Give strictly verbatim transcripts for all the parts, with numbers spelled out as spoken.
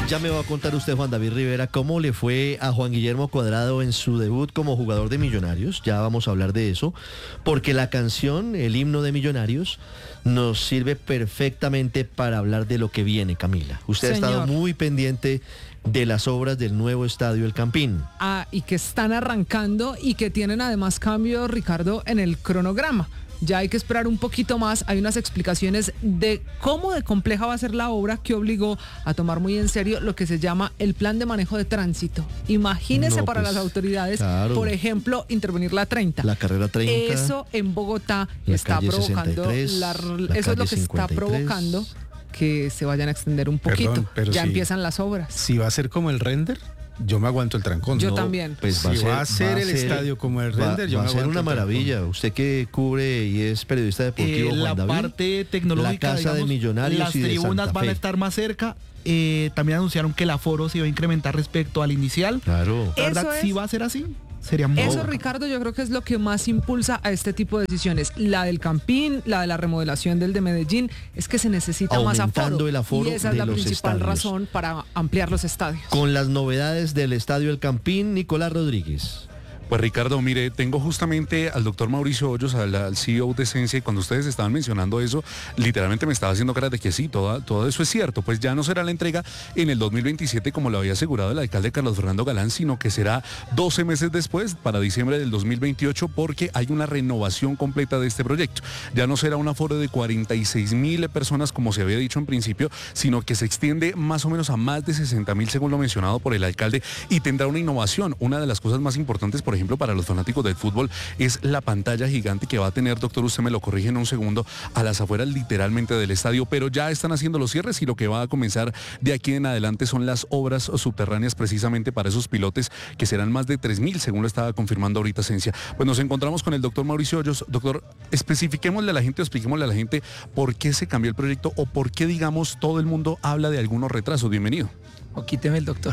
Ya me va a contar usted, Juan David Rivera, cómo le fue a Juan Guillermo Cuadrado en su debut como jugador de Millonarios. Ya vamos a hablar de eso, porque la canción, el himno de Millonarios, nos sirve perfectamente para hablar de lo que viene, Camila. Usted Señor. ha estado muy pendiente de las obras del nuevo estadio El Campín. Ah, y que están arrancando y que tienen además cambios, Ricardo, en el cronograma. Ya hay que esperar un poquito más. Hay unas explicaciones de cómo de compleja va a ser la obra que obligó a tomar muy en serio lo que se llama el plan de manejo de tránsito. Imagínese No, para pues, las autoridades, claro. por ejemplo, intervenir la treinta. La carrera treinta. Eso en Bogotá la está calle provocando, sesenta y tres, la- la eso es lo calle que está cincuenta y tres. provocando que se vayan a extender un poquito. Perdón, pero ya sí. empiezan las obras. Si va a ser como el render, yo me aguanto el trancón. Yo No, también. Pues Si va a ser, va a ser va a el ser- estadio como el va- render, yo va me a ser aguanto una el trancón. maravilla. Usted que cubre y es periodista deportivo, Eh, Juan la David, parte tecnológica, la casa de digamos, Millonarios las y de tribunas Santa van Fe. a estar más cerca. Eh, también anunciaron que el aforo se iba a incrementar respecto al inicial. Claro. La verdad, Eso si es- va a ser así, sería muy Eso, bueno. Ricardo, yo creo que es lo que más impulsa a este tipo de decisiones. La del Campín, la de la remodelación del de Medellín, es que se necesita más Aumentando aforo. el aforo y esa es de la los principal estadios. razón para ampliar los estadios. Con las novedades del estadio El Campín, Nicolás Rodríguez. Pues Ricardo, mire, tengo justamente al doctor Mauricio Hoyos, al, al C E O de Esencia, y cuando ustedes estaban mencionando eso, literalmente me estaba haciendo cara de que sí, todo, todo eso es cierto. Pues ya no será la entrega en el dos mil veintisiete como lo había asegurado el alcalde Carlos Fernando Galán, sino que será doce meses después, para diciembre del dos mil veintiocho, porque hay una renovación completa de este proyecto. Ya no será un aforo de cuarenta y seis mil personas como se había dicho en principio, sino que se extiende más o menos a más de sesenta mil según lo mencionado por el alcalde, y tendrá una innovación. Una de las cosas más importantes, por ejemplo, para los fanáticos del fútbol, es la pantalla gigante que va a tener, doctor, usted me lo corrige en un segundo, a las afueras literalmente del estadio, pero ya están haciendo los cierres y lo que va a comenzar de aquí en adelante son las obras subterráneas precisamente para esos pilotes, que serán más de tres mil, según lo estaba confirmando ahorita Esencia. Pues nos encontramos con el doctor Mauricio Hoyos. Doctor, especifiquémosle a la gente, o expliquémosle a la gente por qué se cambió el proyecto o por qué, digamos, todo el mundo habla de algunos retrasos. Bienvenido. O quíteme el doctor.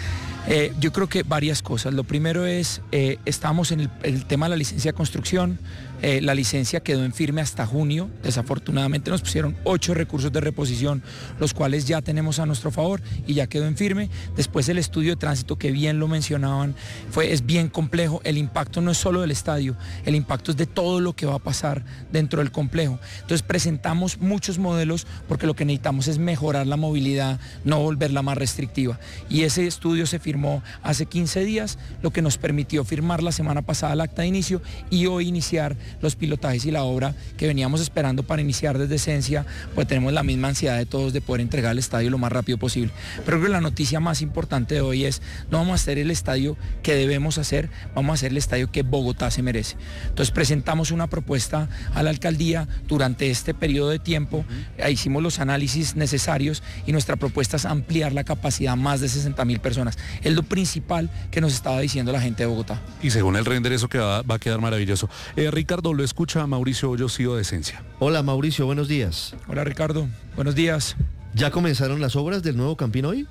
Eh, yo creo que varias cosas. Lo primero es, eh, estamos en el, el tema de la licencia de construcción. Eh, la licencia quedó en firme hasta junio. Desafortunadamente nos pusieron ocho recursos de reposición, los cuales ya tenemos a nuestro favor y ya quedó en firme. Después el estudio de tránsito, que bien lo mencionaban, fue, es bien complejo. El impacto no es solo del estadio, el impacto es de todo lo que va a pasar dentro del complejo. Entonces presentamos muchos modelos porque lo que necesitamos es mejorar la movilidad, no volverla más restrictiva. Y ese estudio se firmó hace quince días, lo que nos permitió firmar la semana pasada el acta de inicio y hoy iniciar los pilotajes y la obra que veníamos esperando para iniciar desde Esencia. Pues tenemos la misma ansiedad de todos de poder entregar el estadio lo más rápido posible. Pero creo que la noticia más importante de hoy es, no vamos a hacer el estadio que debemos hacer, vamos a hacer el estadio que Bogotá se merece. Entonces presentamos una propuesta a la alcaldía durante este periodo de tiempo, uh-huh. hicimos los análisis necesarios y nuestra propuesta es ampliar la capacidad a más de sesenta mil personas. Es lo principal que nos estaba diciendo la gente de Bogotá. Y según el render eso que va, va a quedar maravilloso. Eh, Ricardo, lo escucha Mauricio Hoyos, C E O de Esencia. Hola Mauricio, buenos días. Hola Ricardo, buenos días. ¿Ya comenzaron las obras del nuevo Campín hoy?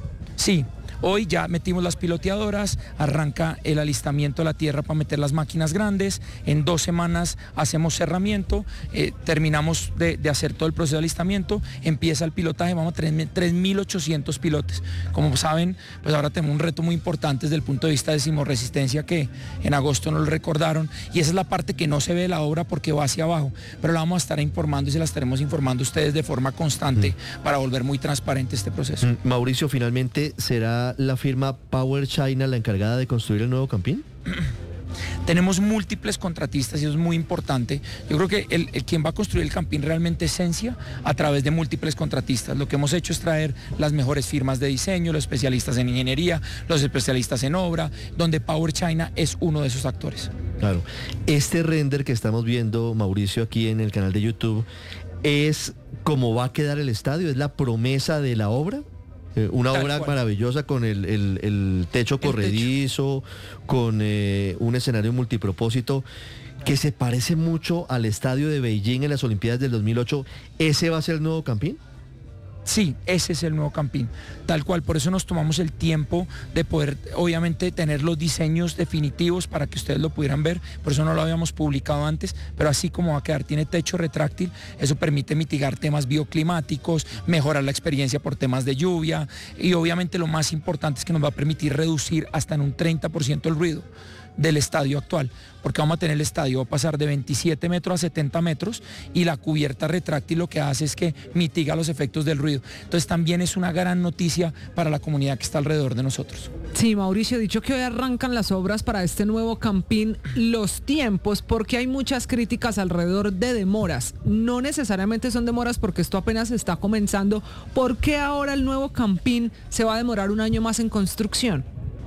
Sí. Hoy ya metimos las piloteadoras, arranca el alistamiento de la tierra para meter las máquinas grandes, en dos semanas hacemos cerramiento, eh, terminamos de, de hacer todo el proceso de alistamiento, empieza el pilotaje, vamos a tener tres mil ochocientos pilotes. Como saben, pues ahora tenemos un reto muy importante desde el punto de vista de sismorresistencia, que en agosto nos lo recordaron, y esa es la parte que no se ve de la obra porque va hacia abajo, pero la vamos a estar informando y se la estaremos informando a ustedes de forma constante mm. para volver muy transparente este proceso. Mm, Mauricio, finalmente será la firma Power China la encargada de construir el nuevo Campín. Tenemos múltiples contratistas y eso es muy importante. Yo creo que el, el quien va a construir el Campín realmente es Esencia a través de múltiples contratistas. Lo que hemos hecho es traer las mejores firmas de diseño, los especialistas en ingeniería, los especialistas en obra, donde Power China es uno de esos actores. Claro. Este render que estamos viendo, Mauricio, aquí en el canal de YouTube, ¿es cómo va a quedar el estadio? ¿Es la promesa de la obra? Eh, una Tal obra cual. maravillosa con el, el, el techo El corredizo, techo. con eh, un escenario multipropósito que se parece mucho al estadio de Beijing en las Olimpiadas del dos mil ocho. ¿Ese va a ser el nuevo Campín? Sí, ese es el nuevo Campín, tal cual. Por eso nos tomamos el tiempo de poder, obviamente, tener los diseños definitivos para que ustedes lo pudieran ver. Por eso no lo habíamos publicado antes, pero así como va a quedar, tiene techo retráctil. Eso permite mitigar temas bioclimáticos, mejorar la experiencia por temas de lluvia y obviamente lo más importante es que nos va a permitir reducir hasta en un treinta por ciento el ruido del estadio actual, porque vamos a tener el estadio, va a pasar de veintisiete metros a setenta metros y la cubierta retráctil lo que hace es que mitiga los efectos del ruido. Entonces también es una gran noticia para la comunidad que está alrededor de nosotros. Sí, Mauricio, dicho que hoy arrancan las obras para este nuevo Campín, los tiempos, porque hay muchas críticas alrededor de demoras. No necesariamente son demoras porque esto apenas está comenzando. ¿Por qué ahora el nuevo Campín se va a demorar un año más en construcción?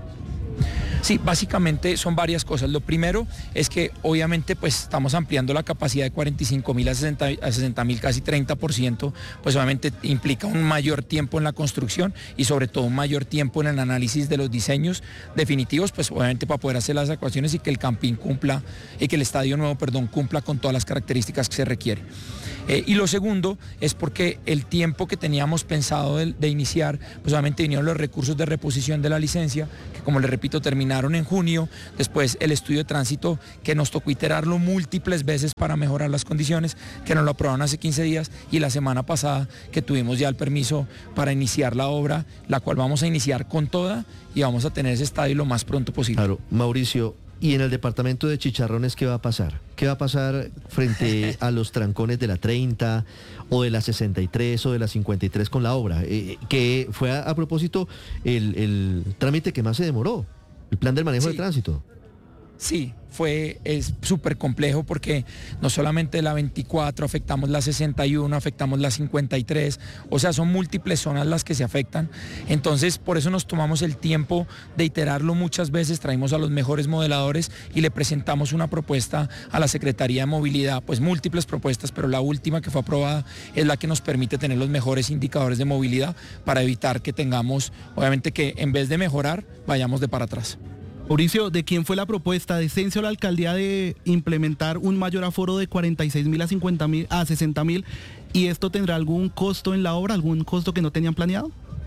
Sí, básicamente son varias cosas. Lo primero es que obviamente pues estamos ampliando la capacidad de cuarenta y cinco mil a sesenta mil, casi treinta por ciento, pues obviamente implica un mayor tiempo en la construcción y sobre todo un mayor tiempo en el análisis de los diseños definitivos, pues obviamente para poder hacer las ecuaciones y que el Campín cumpla, y que el estadio nuevo, perdón, cumpla con todas las características que se requiere. Eh, y lo segundo es porque el tiempo que teníamos pensado de, de iniciar, pues obviamente vinieron los recursos de reposición de la licencia, que como les repito, terminaron en junio, después el estudio de tránsito, que nos tocó iterarlo múltiples veces para mejorar las condiciones, que nos lo aprobaron hace quince días, y la semana pasada que tuvimos ya el permiso para iniciar la obra, la cual vamos a iniciar con toda y vamos a tener ese estadio lo más pronto posible. Claro, Mauricio, ¿y en el departamento de Chicharrones qué va a pasar? ¿Qué va a pasar frente a los trancones de la treinta o de la sesenta y tres o de la cincuenta y tres con la obra? Eh, que fue a, a propósito el, el trámite que más se demoró, el plan del manejo Sí. de tránsito. Sí, fue, es súper complejo porque no solamente la veinticuatro, afectamos la sesenta y uno, afectamos la cincuenta y tres, o sea, son múltiples zonas las que se afectan. Entonces, por eso nos tomamos el tiempo de iterarlo muchas veces, traímos a los mejores modeladores y le presentamos una propuesta a la Secretaría de Movilidad, pues múltiples propuestas, pero la última que fue aprobada es la que nos permite tener los mejores indicadores de movilidad para evitar que tengamos, obviamente que en vez de mejorar, vayamos de para atrás. Mauricio, ¿de quién fue la propuesta? ¿De Sencio a la alcaldía de implementar un mayor aforo de cuarenta y seis mil a cincuenta mil a sesenta mil? ¿Y esto tendrá algún costo en la obra, algún costo que no tenían planeado?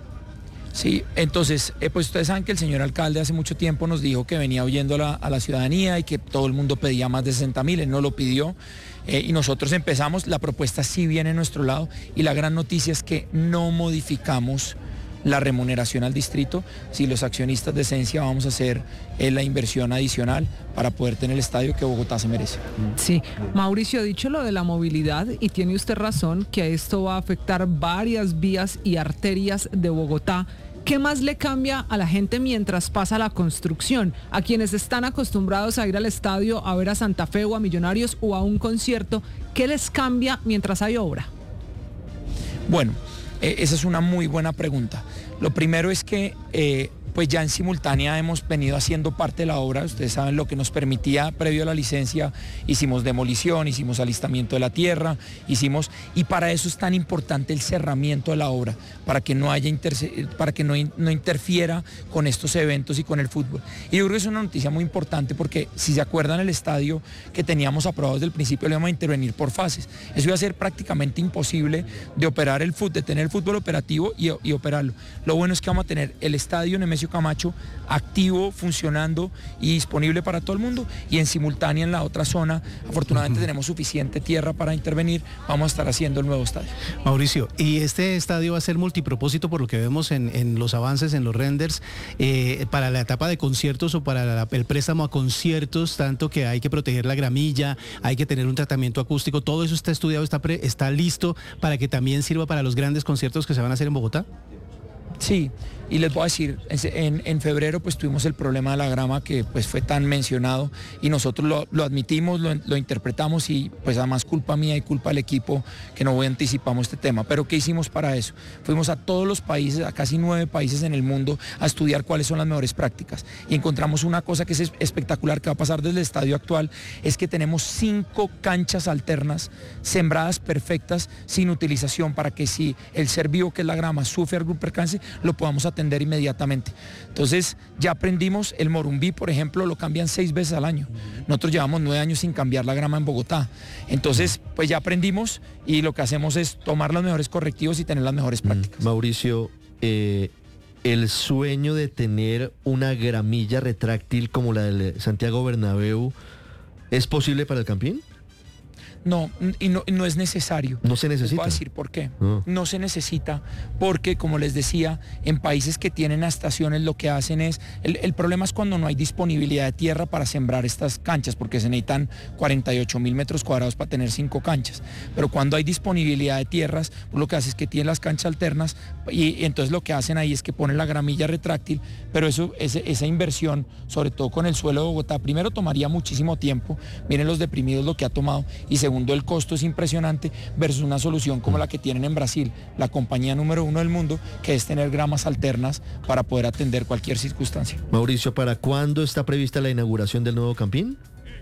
Sí, entonces, eh, pues ustedes saben que el señor alcalde hace mucho tiempo nos dijo que venía oyendo a la, a la ciudadanía y que todo el mundo pedía más de sesenta mil, él no lo pidió. Eh, y nosotros empezamos, la propuesta sí viene a nuestro lado y la gran noticia es que no modificamos la remuneración al distrito. Si los accionistas de Esencia vamos a hacer eh, la inversión adicional para poder tener el estadio que Bogotá se merece. Sí, Mauricio, dicho lo de la movilidad, y tiene usted razón que esto va a afectar varias vías y arterias de Bogotá. ¿Qué más le cambia a la gente mientras pasa la construcción? A quienes están acostumbrados a ir al estadio a ver a Santa Fe o a Millonarios o a un concierto, ¿qué les cambia mientras hay obra? Bueno, eh, esa es una muy buena pregunta. Lo primero es que eh, pues ya en simultánea hemos venido haciendo parte de la obra. Ustedes saben lo que nos permitía previo a la licencia, hicimos demolición, hicimos alistamiento de la tierra, hicimos, y para eso es tan importante el cerramiento de la obra, para que no haya interse- para que no, in- no interfiera con estos eventos y con el fútbol. Y yo creo que es una noticia muy importante porque si se acuerdan el estadio que teníamos aprobado desde el principio, le íbamos a intervenir por fases. Eso iba a ser prácticamente imposible de operar el fútbol, de tener el fútbol operativo y, y operarlo. Lo bueno es que vamos a tener el estadio Nemesio Camacho activo, funcionando y disponible para todo el mundo, y en simultánea en la otra zona afortunadamente uh-huh. tenemos suficiente tierra para intervenir. Vamos a estar haciendo el nuevo estadio. Mauricio, y este estadio va a ser multipropósito por lo que vemos en, en los avances, en los renders, eh, para la etapa de conciertos o para la, el préstamo a conciertos, tanto que hay que proteger la gramilla, hay que tener un tratamiento acústico, todo eso está estudiado, está, pre, está listo para que también sirva para los grandes conciertos que se van a hacer en Bogotá. Sí, y les voy a decir, en, en febrero pues tuvimos el problema de la grama que pues fue tan mencionado y nosotros lo, lo admitimos, lo, lo interpretamos y pues además culpa mía y culpa del equipo que no voy anticipamos este tema. Pero ¿qué hicimos para eso? Fuimos a todos los países, a casi nueve países en el mundo a estudiar cuáles son las mejores prácticas y encontramos una cosa que es espectacular que va a pasar desde el estadio actual, es que tenemos cinco canchas alternas sembradas perfectas sin utilización para que si el ser vivo que es la grama sufre algún percance, lo podamos atender inmediatamente. Entonces ya aprendimos, el Morumbí, por ejemplo, lo cambian seis veces al año. Nosotros llevamos nueve años sin cambiar la grama en Bogotá. Entonces, pues ya aprendimos y lo que hacemos es tomar los mejores correctivos y tener las mejores prácticas. Mauricio, eh, el sueño de tener una gramilla retráctil como la del Santiago Bernabéu, ¿es posible para el Campín? No, y no, no es necesario. No se Les necesita. voy a decir por qué. No. No se necesita porque, como les decía, en países que tienen estaciones lo que hacen es, el, el problema es cuando no hay disponibilidad de tierra para sembrar estas canchas, porque se necesitan cuarenta y ocho mil metros cuadrados para tener cinco canchas. Pero cuando hay disponibilidad de tierras, pues lo que hace es que tienen las canchas alternas y, y entonces lo que hacen ahí es que ponen la gramilla retráctil, pero eso, ese, esa inversión, sobre todo con el suelo de Bogotá, primero tomaría muchísimo tiempo, miren los deprimidos lo que ha tomado, y segundo, el costo es impresionante versus una solución como la que tienen en Brasil, la compañía número uno del mundo, que es tener gramas alternas para poder atender cualquier circunstancia. Mauricio, ¿para cuándo está prevista la inauguración del nuevo Campín?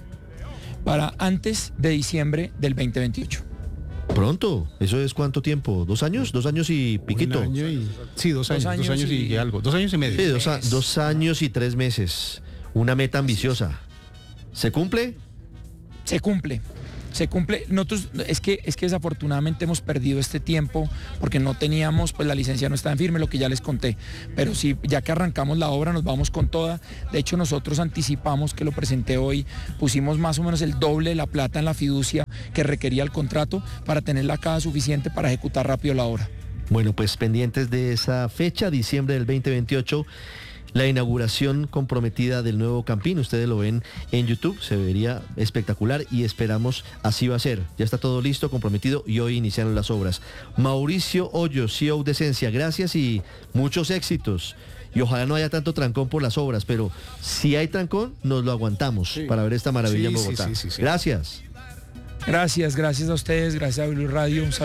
Para antes de diciembre del veinte veintiocho. Pronto, ¿eso es cuánto tiempo? ¿Dos años? ¿Dos años y piquito? Un año y, sí, dos años, dos años años, y, y- algo, dos años y medio. Sí, dos, a- dos años y tres meses. Una meta ambiciosa. ¿Se cumple? Se cumple. Se cumple, nosotros, es que, es que desafortunadamente hemos perdido este tiempo porque no teníamos, pues la licencia no estaba en firme, lo que ya les conté, pero sí, ya que arrancamos la obra nos vamos con toda. De hecho, nosotros anticipamos, que lo presenté hoy, pusimos más o menos el doble de la plata en la fiducia que requería el contrato para tener la caja suficiente para ejecutar rápido la obra. Bueno, pues pendientes de esa fecha, diciembre del veinte veintiocho, la inauguración comprometida del nuevo Campín. Ustedes lo ven en YouTube, se vería espectacular y esperamos así va a ser. Ya está todo listo, comprometido y hoy iniciaron las obras. Mauricio Hoyos, C E O de Esencia, gracias y muchos éxitos. Y ojalá no haya tanto trancón por las obras, pero si hay trancón, nos lo aguantamos Sí. para ver esta maravilla Sí, en sí, Bogotá. sí, sí, sí. Gracias. Gracias, gracias a ustedes, gracias a Blue Radio. Un saludo.